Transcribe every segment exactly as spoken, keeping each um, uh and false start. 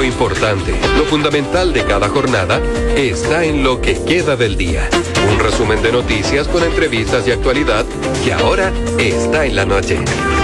importante, lo fundamental de cada jornada, está en lo que queda del día. Un resumen de noticias con entrevistas y actualidad que ahora está en la noche.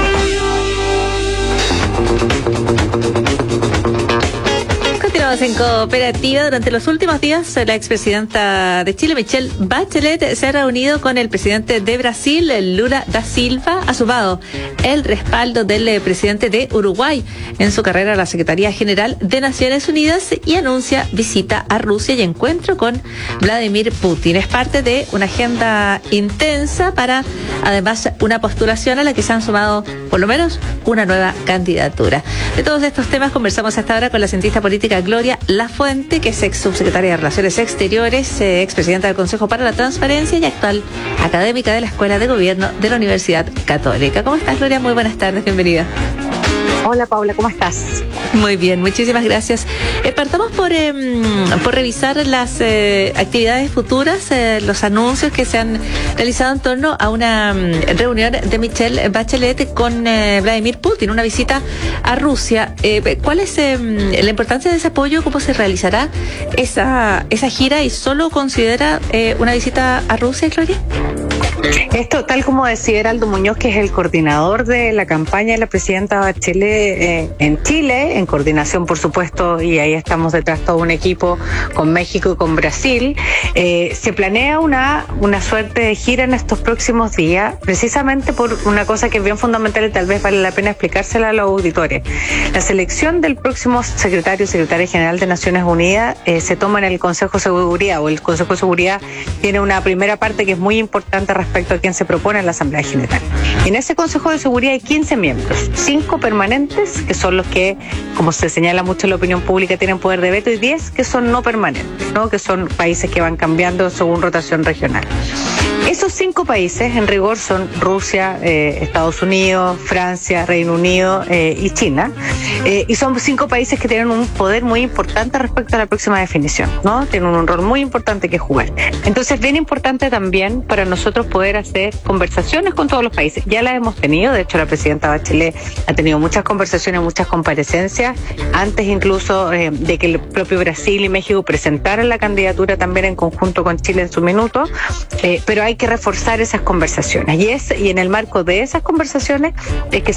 Continuamos en Cooperativa. Durante los últimos días, la expresidenta de Chile, Michelle Bachelet, se ha reunido con el presidente de Brasil, Lula da Silva. Ha sumado el respaldo del presidente de Uruguay en su carrera a la Secretaría General de Naciones Unidas y anuncia visita a Rusia y encuentro con Vladimir Putin. Es parte de una agenda intensa para, además, una postulación a la que se han sumado, por lo menos, una nueva candidatura. De todos estos temas conversamos hasta ahora con la cientista política Gloria Lafuente, que es ex subsecretaria de Relaciones Exteriores, eh, expresidenta del Consejo para la Transparencia y actual académica de la Escuela de Gobierno de la Universidad Católica. ¿Cómo estás, Gloria? Muy buenas tardes, bienvenida. Hola, Paula, ¿cómo estás? Muy bien, muchísimas gracias. Eh, partamos por, eh, por revisar las eh, actividades futuras, eh, los anuncios que se han realizado en torno a una um, reunión de Michelle Bachelet con eh, Vladimir Putin, una visita a Rusia. Eh, ¿Cuál es eh, la importancia de ese apoyo? ¿Cómo se realizará esa, esa gira? ¿Y solo considera eh, una visita a Rusia, Gloria? Esto, tal como decía Heraldo Muñoz, que es el coordinador de la campaña de la presidenta Bachelet eh, en Chile, en coordinación, por supuesto, y ahí estamos detrás todo un equipo con México y con Brasil, eh, se planea una, una suerte de gira en estos próximos días, precisamente por una cosa que es bien fundamental y tal vez vale la pena explicársela a los auditores. La selección del próximo secretario y secretaria general de Naciones Unidas eh, se toma en el Consejo de Seguridad, o el Consejo de Seguridad tiene una primera parte que es muy importante respecto respecto a quien se propone en la Asamblea General. En ese Consejo de Seguridad hay quince miembros, cinco permanentes, que son los que, como se señala mucho en la opinión pública, tienen poder de veto, y diez que son no permanentes, ¿no? Que son países que van cambiando según rotación regional. Esos cinco países, en rigor, son Rusia, eh, Estados Unidos, Francia, Reino Unido eh, y China. Eh, y son cinco países que tienen un poder muy importante respecto a la próxima definición, ¿no? Tienen un rol muy importante que jugar. Entonces, es bien importante también para nosotros poder hacer conversaciones con todos los países. Ya las hemos tenido, de hecho, la presidenta Bachelet ha tenido muchas conversaciones, muchas comparecencias, antes incluso eh, de que el propio Brasil y México presentaran la candidatura también en conjunto con Chile en su minuto, eh, pero hay que reforzar esas conversaciones. Y es y en el marco de esas conversaciones es que se,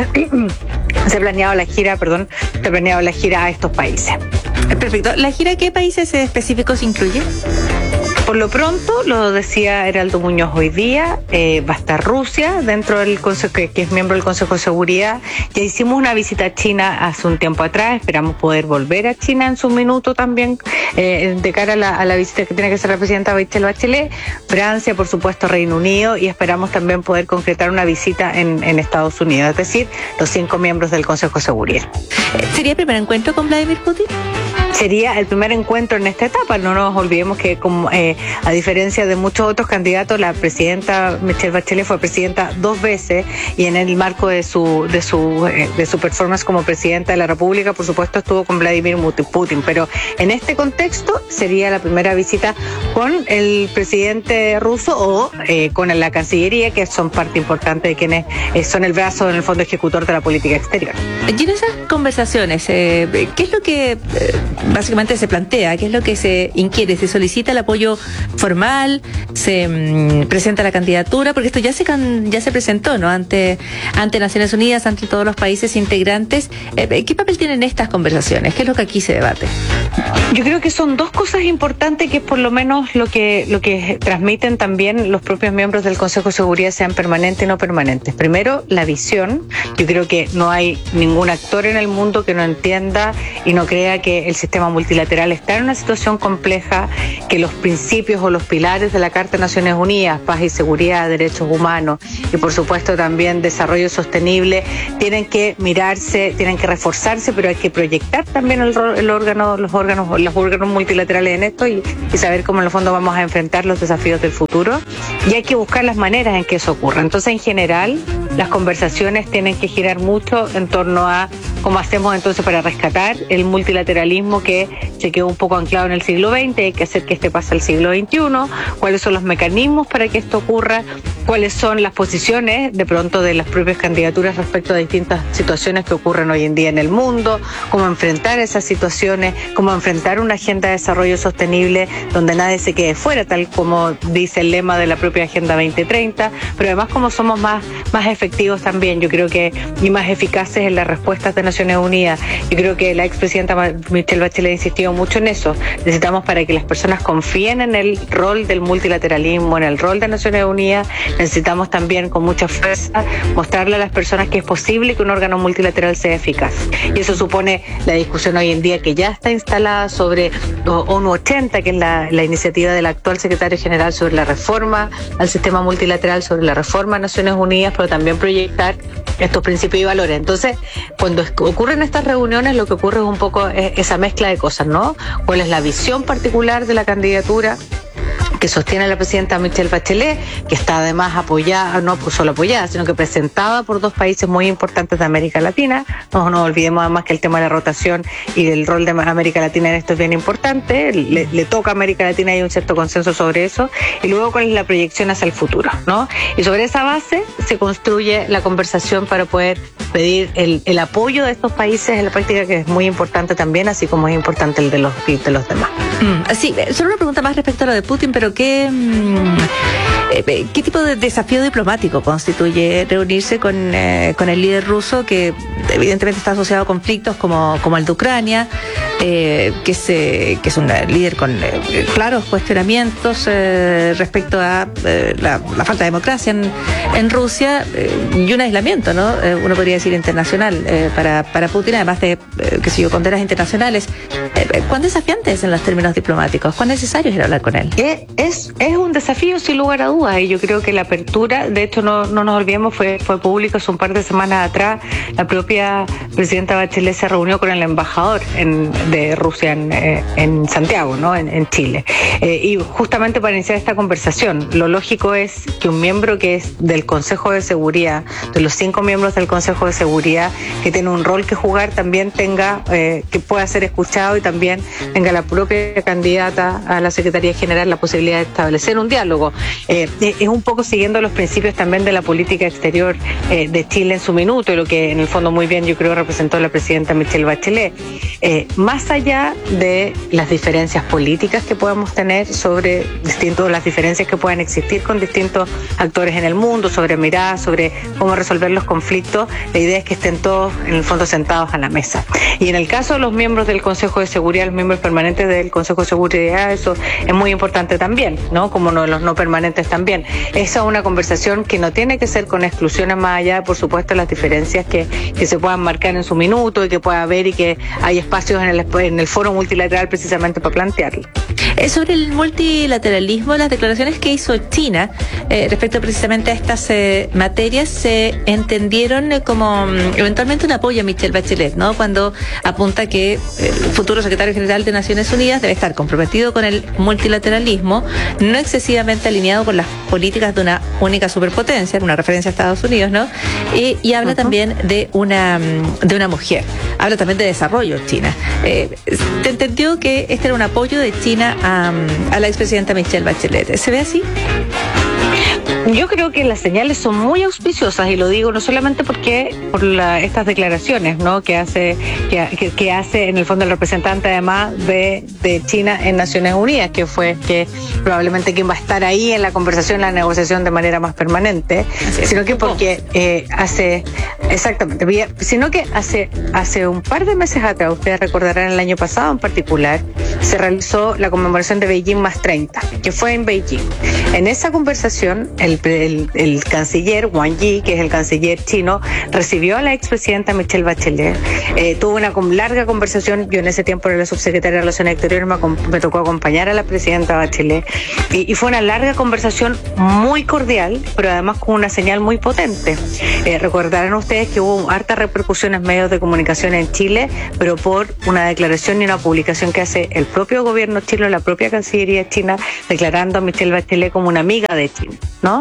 se ha planeado la gira, perdón, se ha planeado la gira a estos países. Perfecto. ¿La gira qué países específicos incluye? Por lo pronto, lo decía Heraldo Muñoz hoy día, eh, va a estar Rusia dentro del Consejo, que, que es miembro del Consejo de Seguridad. Ya hicimos una visita a China hace un tiempo atrás, esperamos poder volver a China en su minuto también, eh, de cara a la, a la visita que tiene que hacer la presidenta Michelle Bachelet. Francia, por supuesto, Reino Unido, y esperamos también poder concretar una visita en, en Estados Unidos, es decir, los cinco miembros del Consejo de Seguridad. ¿Sería el primer encuentro con Vladimir Putin? Sería el primer encuentro en esta etapa. No nos olvidemos que, como, eh, a diferencia de muchos otros candidatos, la presidenta Michelle Bachelet fue presidenta dos veces, y en el marco de su de su eh, de su performance como presidenta de la República, por supuesto, estuvo con Vladimir Putin. Pero en este contexto sería la primera visita con el presidente ruso o eh, con la Cancillería, que son parte importante de quienes eh, son el brazo, en el fondo, ejecutor de la política exterior. Y en esas conversaciones, eh, ¿qué es lo que eh, básicamente se plantea? ¿Qué es lo que se inquiere? ¿Se solicita el apoyo formal? ¿Se mmm, presenta la candidatura? Porque esto ya se can, ya se presentó, ¿no? Ante, ante Naciones Unidas, ante todos los países integrantes. Eh, ¿Qué papel tienen estas conversaciones? ¿Qué es lo que aquí se debate? Yo creo que son dos cosas importantes, que es por lo menos lo que, lo que transmiten también los propios miembros del Consejo de Seguridad, sean permanentes y no permanentes. Primero, la visión. Yo creo que no hay ningún actor en el mundo que no entienda y no crea que el sistema multilateral está en una situación compleja, que los principios o los pilares de la Carta de Naciones Unidas, paz y seguridad, derechos humanos y, por supuesto, también desarrollo sostenible, tienen que mirarse, tienen que reforzarse, pero hay que proyectar también el, el órgano, los órganos, los órganos multilaterales en esto y, y saber cómo en el fondo vamos a enfrentar los desafíos del futuro, y hay que buscar las maneras en que eso ocurra. Entonces, en general, las conversaciones tienen que girar mucho en torno a cómo hacemos entonces para rescatar el multilateralismo que se quedó un poco anclado en el siglo veinte, hay que hacer que este pase al siglo veintiuno, cuáles son los mecanismos para que esto ocurra, cuáles son las posiciones de pronto de las propias candidaturas respecto a distintas situaciones que ocurren hoy en día en el mundo, cómo enfrentar esas situaciones, cómo enfrentar una agenda de desarrollo sostenible donde nadie se quede fuera, tal como dice el lema de la propia Agenda veinte treinta, pero además cómo somos más, más efectivos también, yo creo que, y más eficaces en las respuestas de Naciones Unidas. Yo creo que la expresidenta Michelle Bachelet ha insistido mucho en eso. Necesitamos, para que las personas confíen en el rol del multilateralismo, en el rol de Naciones Unidas, necesitamos también con mucha fuerza mostrarle a las personas que es posible que un órgano multilateral sea eficaz. Y eso supone la discusión hoy en día que ya está instalada sobre ONU ochenta, que es la, la iniciativa del actual secretario general sobre la reforma al sistema multilateral, sobre la reforma a Naciones Unidas, pero también proyectar estos principios y valores. Entonces, cuando ocurren estas reuniones, lo que ocurre es un poco esa mezcla de cosas, ¿no? ¿Cuál es la visión particular de la candidatura que sostiene la presidenta Michelle Bachelet, que está además apoyada, no solo apoyada, sino que presentada por dos países muy importantes de América Latina? No nos olvidemos además que el tema de la rotación y del rol de América Latina en esto es bien importante, le, le toca a América Latina y hay un cierto consenso sobre eso, y luego cuál es la proyección hacia el futuro, ¿no? Y sobre esa base se construye la conversación para poder pedir el, el apoyo de estos países en la práctica, que es muy importante también, así como es importante el de los, de los demás. Mm, sí, solo una pregunta más respecto a lo de Putin, pero ¿qué, qué tipo de desafío diplomático constituye reunirse con, eh, con el líder ruso, que evidentemente está asociado a conflictos como, como el de Ucrania, eh, que, es, eh, que es un líder con eh, claros cuestionamientos eh, respecto a eh, la, la falta de democracia en, en Rusia, eh, y un aislamiento, ¿no? Eh, uno podría decir internacional eh, para, para Putin, además de, eh, qué sé yo, condenas internacionales. Eh, ¿Cuán desafiante es en los términos diplomáticos? ¿Cuán necesario es ir a hablar con él? Es, es un desafío sin lugar a dudas, y yo creo que la apertura, de hecho no, no nos olvidemos, fue, fue público hace un par de semanas atrás, la propia presidenta Bachelet se reunió con el embajador en, de Rusia en, eh, en Santiago, ¿no? en, en Chile, eh, y justamente para iniciar esta conversación, lo lógico es que un miembro que es del Consejo de Seguridad, de los cinco miembros del Consejo de Seguridad, que tiene un rol que jugar, también tenga, eh, que pueda ser escuchado, y también tenga la propia candidata a la Secretaría General la posibilidad de establecer un diálogo. Eh, es un poco siguiendo los principios también de la política exterior eh, de Chile en su minuto, y lo que en el fondo muy bien yo creo representó la presidenta Michelle Bachelet. Eh, más allá de las diferencias políticas que podamos tener sobre distintos, las diferencias que puedan existir con distintos actores en el mundo, sobre miradas, sobre cómo resolver los conflictos, la idea es que estén todos en el fondo sentados a la mesa. Y en el caso de los miembros del Consejo de Seguridad, los miembros permanentes del Consejo de Seguridad, eso es muy importante también, ¿no? Como no, los no permanentes también. Esa es una conversación que no tiene que ser con exclusiones, más allá de, por supuesto, las diferencias que, que se puedan marcar en su minuto y que pueda haber, y que hay espacios en el, en el foro multilateral precisamente para plantearlo. Sobre el multilateralismo, las declaraciones que hizo China eh, respecto precisamente a estas eh, materias se entendieron eh, como um, eventualmente un apoyo a Michelle Bachelet, ¿no? Cuando apunta que el futuro secretario general de Naciones Unidas debe estar comprometido con el multilateralismo, no excesivamente alineado con las políticas de una única superpotencia, una referencia a Estados Unidos, ¿no? Y, y habla uh-huh. también de una de una mujer. Habla también de desarrollo China. Eh, ¿Te entendió que este era un apoyo de China a, a la expresidenta Michelle Bachelet? ¿Se ve así? Yo creo que las señales son muy auspiciosas, y lo digo no solamente porque por la, estas declaraciones, ¿no? que hace que, que, que hace en el fondo el representante además de, de China en Naciones Unidas, que fue que probablemente quien va a estar ahí en la conversación, en la negociación de manera más permanente, sí, sino que porque eh, hace exactamente, sino que hace hace un par de meses atrás, ustedes recordarán el año pasado en particular, se realizó la conmemoración de Beijing más treinta, que fue en Beijing. En esa conversación, el, el, el canciller Wang Yi, que es el canciller chino, recibió a la expresidenta Michelle Bachelet, eh, tuvo una larga conversación. Yo en ese tiempo era la subsecretaria de Relaciones Exteriores, me, me tocó acompañar a la presidenta Bachelet, y, y fue una larga conversación muy cordial, pero además con una señal muy potente. Eh, recordarán ustedes que hubo harta repercusión en medios de comunicación en Chile, pero por una declaración y una publicación que hace el propio gobierno chino, la propia Cancillería china, declarando a Michelle Bachelet como una amiga de China, ¿no?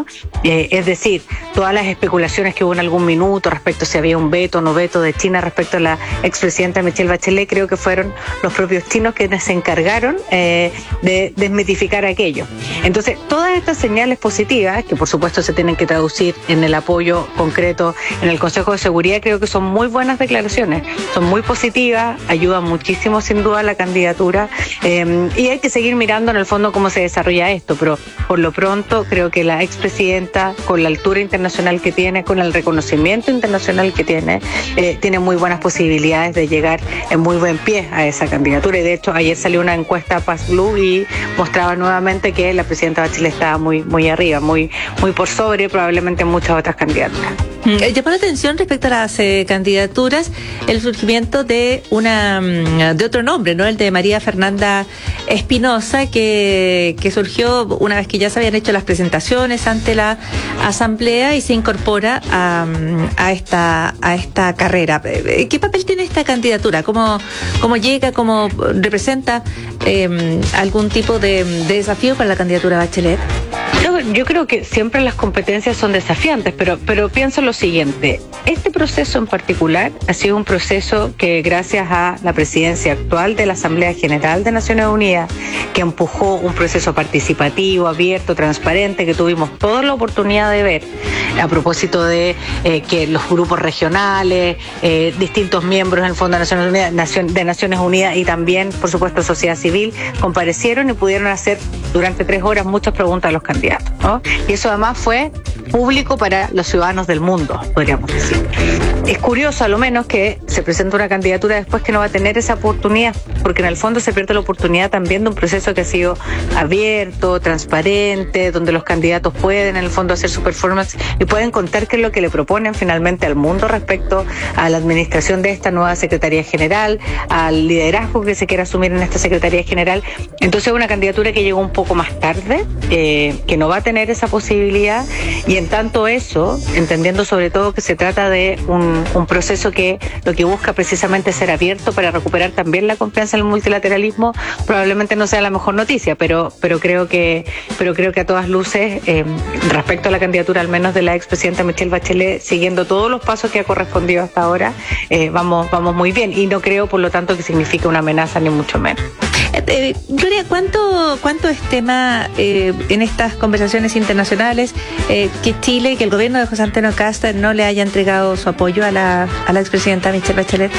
¿no? Eh, es decir, todas las especulaciones que hubo en algún minuto respecto a si había un veto o no veto de China respecto a la expresidenta Michelle Bachelet, creo que fueron los propios chinos quienes se encargaron eh, de desmitificar aquello. Entonces, todas estas señales positivas, que por supuesto se tienen que traducir en el apoyo concreto en el Consejo de Seguridad, creo que son muy buenas declaraciones, son muy positivas, ayudan muchísimo sin duda a la candidatura eh, y hay que seguir mirando en el fondo cómo se desarrolla esto, pero por lo pronto creo que la expresidenta, con la altura internacional que tiene, con el reconocimiento internacional que tiene, eh, tiene muy buenas posibilidades de llegar en muy buen pie a esa candidatura. Y de hecho ayer salió una encuesta Paz Blue y mostraba nuevamente que la presidenta Bachelet estaba muy, muy arriba, muy, muy por sobre probablemente muchas otras candidaturas. Llamó la atención respecto a las eh, candidaturas el surgimiento de una de otro nombre, ¿no? El de María Fernanda Espinosa, que, que surgió una vez que ya se habían hecho las presentaciones ante la Asamblea y se incorpora a, a esta a esta carrera. ¿Qué papel tiene esta candidatura? ¿Cómo, cómo llega, cómo representa eh, algún tipo de, de desafío para la candidatura Bachelet? Yo, yo creo que siempre las competencias son desafiantes, pero, pero pienso lo siguiente. Este proceso en particular ha sido un proceso que gracias a la presidencia actual de la Asamblea General de Naciones Unidas, que empujó un proceso participativo, abierto, transparente, que tuvimos toda la oportunidad de ver a propósito de eh, que los grupos regionales, eh, distintos miembros del Fondo de Naciones Unidas, Nación, de Naciones Unidas y también, por supuesto, sociedad civil, comparecieron y pudieron hacer durante tres horas muchas preguntas a los candidatos, ¿no? Y eso además fue público para los ciudadanos del mundo, podríamos decir. Es curioso, a lo menos, que se presente una candidatura después que no va a tener esa oportunidad, porque en el fondo se pierde la oportunidad también de un proceso que ha sido abierto, transparente, donde los candidatos pueden, en el fondo, hacer su performance y pueden contar qué es lo que le proponen finalmente al mundo respecto a la administración de esta nueva Secretaría General, al liderazgo que se quiere asumir en esta Secretaría General. Entonces, es una candidatura que llegó un poco más tarde, eh, que no va a tener esa posibilidad, y en tanto eso, entendiendo sobre todo que se trata de un, un proceso que lo que busca precisamente es ser abierto para recuperar también la confianza en el multilateralismo, probablemente no sea la mejor noticia, pero pero creo que pero creo que a todas luces, eh, respecto a la candidatura al menos de la expresidenta Michelle Bachelet, siguiendo todos los pasos que ha correspondido hasta ahora, eh, vamos vamos muy bien, y no creo por lo tanto que signifique una amenaza ni mucho menos. Eh, Gloria, ¿cuánto, cuánto es tema eh, en estas conversaciones internacionales eh, que Chile, que el gobierno de José Antonio Kast no le haya entregado su apoyo a la, a la expresidenta Michelle Bachelet?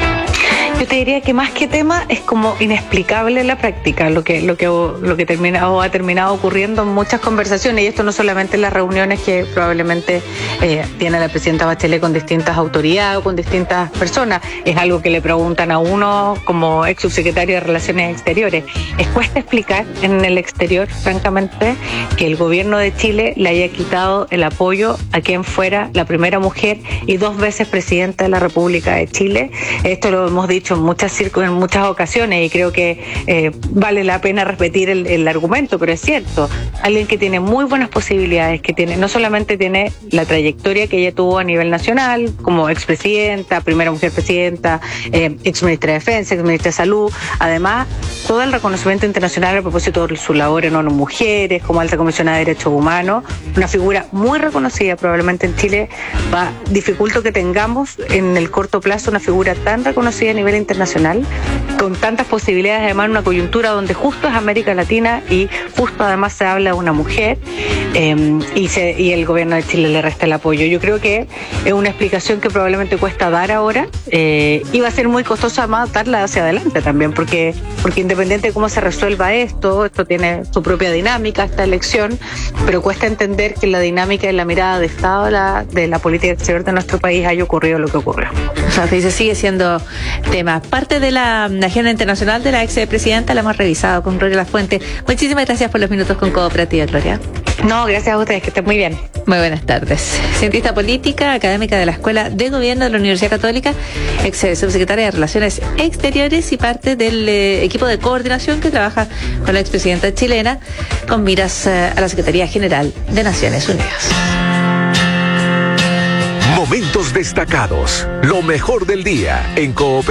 Yo te diría que más que tema es como inexplicable en la práctica lo que lo que lo que termina o ha terminado ocurriendo en muchas conversaciones, y esto no solamente en las reuniones que probablemente eh, tiene la presidenta Bachelet con distintas autoridades o con distintas personas, es algo que le preguntan a uno como ex subsecretario de Relaciones Exteriores. Es cuesta explicar en el exterior, francamente, que el gobierno de Chile le haya quitado el apoyo a quien fuera la primera mujer y dos veces presidenta de la República de Chile. Esto lo hemos dicho en muchas circun- en muchas ocasiones, y creo que eh, vale la pena repetir el, el argumento, pero es cierto, alguien que tiene muy buenas posibilidades, que tiene no solamente tiene la trayectoria que ella tuvo a nivel nacional como expresidenta, primera mujer presidenta, eh, exministra de Defensa, exministra de Salud, además todo el reconocimiento internacional a propósito de su labor en ONU Mujeres, como alta comisionada de Derechos Humanos, una figura muy reconocida probablemente en Chile. Va dificulto que tengamos en el corto plazo una figura tan reconocida a nivel internacional, con tantas posibilidades, además en una coyuntura donde justo es América Latina y justo además se habla de una mujer, eh, y, se, y el gobierno de Chile le resta el apoyo. Yo creo que es una explicación que probablemente cuesta dar ahora, eh, y va a ser muy costoso además darla hacia adelante también, porque, porque independiente de cómo se resuelva esto, esto tiene su propia dinámica, esta elección, pero cuesta entender que la dinámica y la mirada de Estado de la, de la política exterior de nuestro país haya ocurrido lo que ocurrió. O sea, que sigue siendo tema. Parte de la agenda internacional de la expresidenta la hemos revisado con Gloria Lafuente. Muchísimas gracias por los minutos con Cooperativa, Gloria. No, gracias a ustedes, que estén muy bien. Muy buenas tardes. Cientista política, académica de la Escuela de Gobierno de la Universidad Católica, ex subsecretaria de Relaciones Exteriores y parte del eh, equipo de coordinación que trabaja con la expresidenta chilena con miras eh, a la Secretaría General de Naciones Unidas. Momentos destacados, lo mejor del día en Cooperativa.